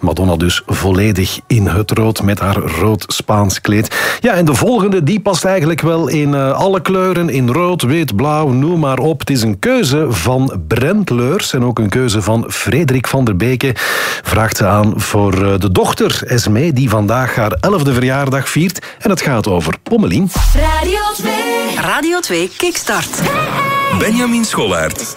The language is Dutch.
Madonna dus volledig in het rood met haar rood Spaans kleed. Ja, en de volgende die past eigenlijk wel in alle kleuren, in rood, wit, blauw, noem maar op. Het is een keuze van Brent Leurs en ook een keuze van Frederik van der Beke. Vraagt ze aan voor de dochter Esmee, die vandaag haar 11e verjaardag viert. En het gaat over Pommelien. Radio 2 Kickstart. Benjamin Schollaert.